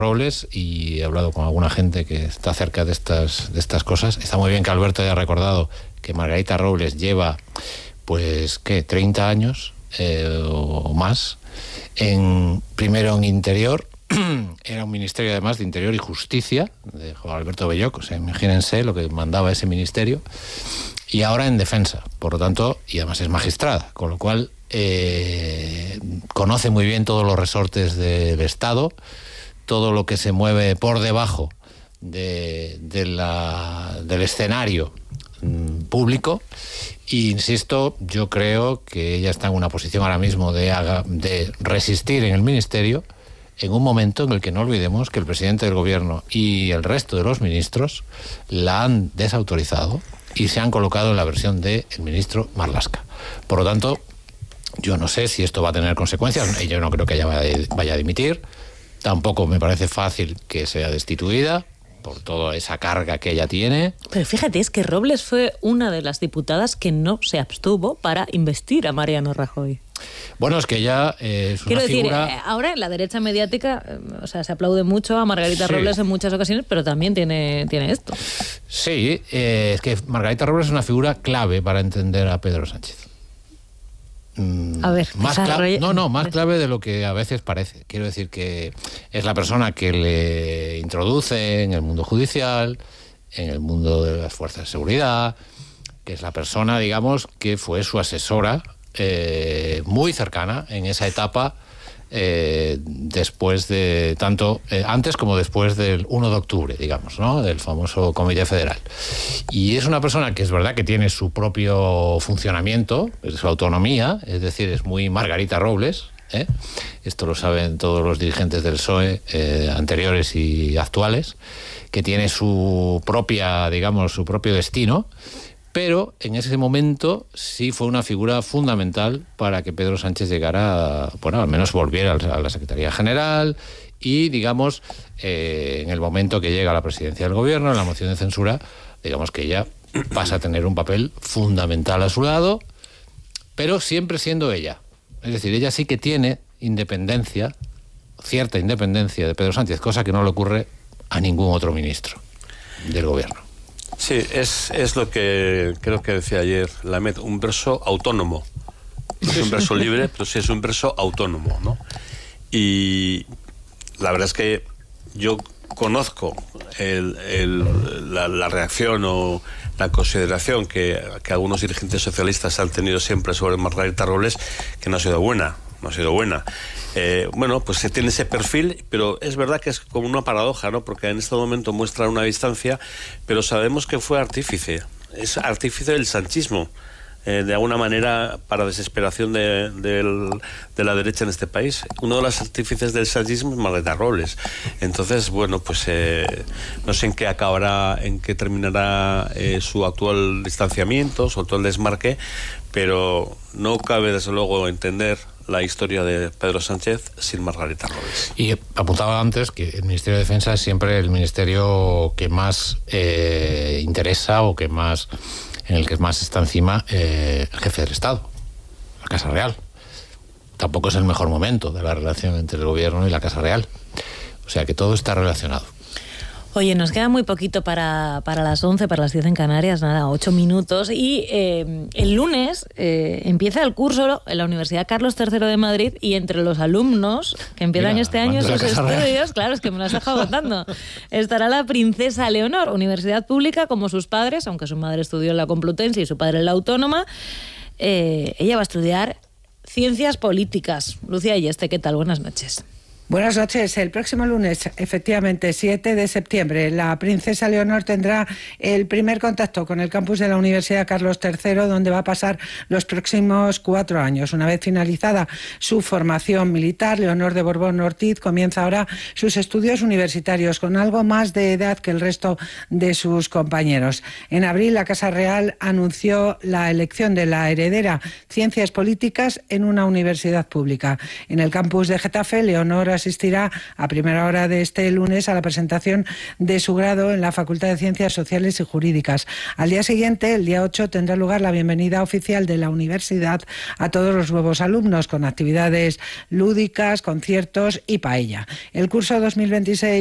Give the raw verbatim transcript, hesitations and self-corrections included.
Robles y he hablado con alguna gente que está cerca de estas, de estas cosas. Está muy bien que Alberto haya recordado que Margarita Robles lleva, pues, ¿qué? treinta años eh, o más, en, primero en Interior, era un ministerio además de Interior y Justicia, de Juan Alberto Belloc, o sea, imagínense lo que mandaba ese ministerio, y ahora en Defensa, por lo tanto, y además es magistrada, con lo cual eh, conoce muy bien todos los resortes del Estado, todo lo que se mueve por debajo de, de la, del escenario mm, público. Y insisto, yo creo que ella está en una posición ahora mismo de, haga, de resistir en el ministerio, en un momento en el que no olvidemos que el presidente del gobierno y el resto de los ministros la han desautorizado y se han colocado en la versión del ministro Marlaska. Por lo tanto, yo no sé si esto va a tener consecuencias. Yo no creo que ella vaya a dimitir. Tampoco me parece fácil que sea destituida por toda esa carga que ella tiene. Pero fíjate, es que Robles fue una de las diputadas que no se abstuvo para investir a Mariano Rajoy. Bueno, es que ella eh, es Quiero una decir, figura... eh, ahora en la derecha mediática, eh, o sea, se aplaude mucho a Margarita sí. Robles en muchas ocasiones, pero también tiene, tiene esto. Sí, eh, es que Margarita Robles es una figura clave para entender a Pedro Sánchez. A ver, más clave, no, no, más clave de lo que a veces parece. Quiero decir que es la persona que le introduce en el mundo judicial, en el mundo de las fuerzas de seguridad, que es la persona, digamos, que fue su asesora eh, muy cercana en esa etapa eh, después de, tanto eh, antes como después del uno de octubre, digamos, ¿no? Del famoso Comité Federal. Y es una persona que es verdad que tiene su propio funcionamiento, su autonomía, es decir, es muy Margarita Robles, ¿eh? Esto lo saben todos los dirigentes del P S O E eh, anteriores y actuales, que tiene su propia, digamos, su propio destino. Pero en ese momento sí fue una figura fundamental para que Pedro Sánchez llegara, a, bueno, al menos volviera a la Secretaría General y, digamos, eh, en el momento que llega a la presidencia del gobierno, en la moción de censura, digamos que ella pasa a tener un papel fundamental a su lado, pero siempre siendo ella. Es decir, ella sí que tiene independencia, cierta independencia de Pedro Sánchez, cosa que no le ocurre a ningún otro ministro del gobierno. Sí, es, es lo que creo que decía ayer Lamet, un verso autónomo. No es un verso libre, pero sí es un verso autónomo, ¿no? Y la verdad es que yo conozco el, el, la, la reacción o la consideración que, que algunos dirigentes socialistas han tenido siempre sobre Margarita Robles, que no ha sido buena, no ha sido buena. Eh, bueno, pues se tiene ese perfil, pero es verdad que es como una paradoja, ¿no? Porque en este momento muestra una distancia, pero sabemos que fue artífice, es artífice del sanchismo, eh, de alguna manera para desesperación de, de, de la derecha en este país. Uno de los artífices del sanchismo es Margarita Robles. Entonces, bueno, pues eh, no sé en qué acabará, en qué terminará eh, su actual distanciamiento, su actual desmarque, pero no cabe desde luego entender la historia de Pedro Sánchez sin Margarita Robles. Y apuntaba antes que el Ministerio de Defensa es siempre el ministerio que más eh, interesa o que más, en el que más está encima eh, el jefe del Estado, la Casa Real. Tampoco es el mejor momento de la relación entre el gobierno y la Casa Real. O sea que todo está relacionado. Oye, nos queda muy poquito para, para las once, para las diez en Canarias, nada, ocho minutos. Y eh, el lunes eh, empieza el curso en la Universidad Carlos tercero de Madrid y entre los alumnos que empiezan Mira, este año sus estudios, real. Claro, es que me lo has dejado contando, estará la princesa Leonor, universidad pública como sus padres, aunque su madre estudió en la Complutense y su padre en la Autónoma. Eh, ella va a estudiar ciencias políticas. Lucía Ayeste, ¿qué tal? Buenas noches. Buenas noches. El próximo lunes, efectivamente, siete de septiembre, la princesa Leonor tendrá el primer contacto con el campus de la Universidad Carlos tercero, donde va a pasar los próximos cuatro años. Una vez finalizada su formación militar, Leonor de Borbón Ortiz comienza ahora sus estudios universitarios con algo más de edad que el resto de sus compañeros. En abril, la Casa Real anunció la elección de la heredera Ciencias Políticas en una universidad pública. En el campus de Getafe, Leonor ha asistirá a primera hora de este lunes a la presentación de su grado en la Facultad de Ciencias Sociales y Jurídicas. Al día siguiente, el día ocho, tendrá lugar la bienvenida oficial de la universidad a todos los nuevos alumnos, con actividades lúdicas, conciertos y paella. El curso dos mil veintiséis